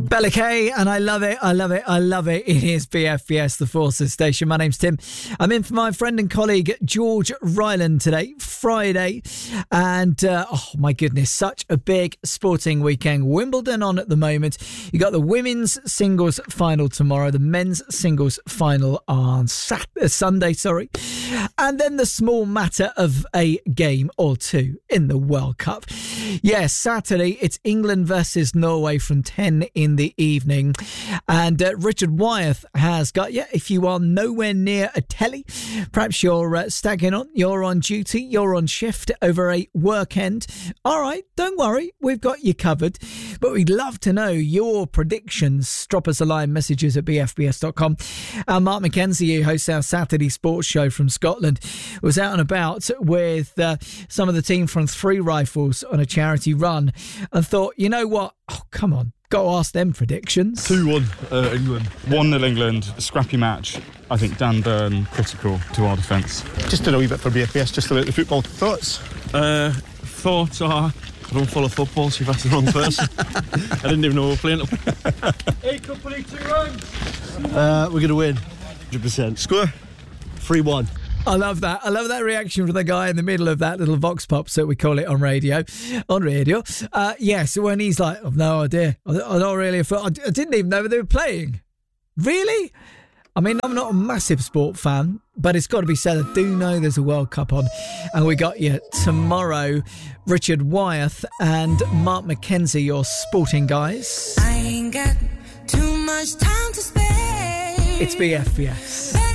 Bella K, and I love it, I love it, I love it. It is BFBS, the Forces Station. My name's Tim. I'm in for my friend and colleague George Ryland today, Friday. And, oh my goodness, such a big sporting weekend. Wimbledon on at the moment. You got the women's singles final tomorrow, the men's singles final on Sunday, and then the small matter of a game or two in the World Cup. Yes, Saturday, it's England versus Norway from 10 in the evening. And Richard Wyeth has got, if you are nowhere near a telly, perhaps you're stagging on, you're on duty, you're on shift over a work end. All right, don't worry, we've got you covered. But we'd love to know your predictions. Drop us a line, messages at bfbs.com. Mark McKenzie, who hosts our Saturday sports show from Scotland, was out and about with some of the team from Three Rifles on a charity run and thought, you know what? Oh, come on. Got to ask them predictions. 2-1 England. 1-0 England. Scrappy match. I think Dan Burn critical to our defence. Just did a wee bit for BFBS, just about the football. Thoughts? Thoughts are... I don't follow football, so you've asked the wrong person. I didn't even know we were playing. Hey, company, 2 runs. We're going to win. 100%. Score? 3-1. I love that. I love that reaction from the guy in the middle of that little vox pop, so we call it on radio. Yes, when he's like, I've no idea. I don't really... I didn't even know they were playing. Really? I mean, I'm not a massive sport fan, but it's got to be said, I do know there's a World Cup on. And we got you tomorrow, Richard Wyeth and Mark McKenzie, your sporting guys. I ain't got too much time to spare. It's BFBS.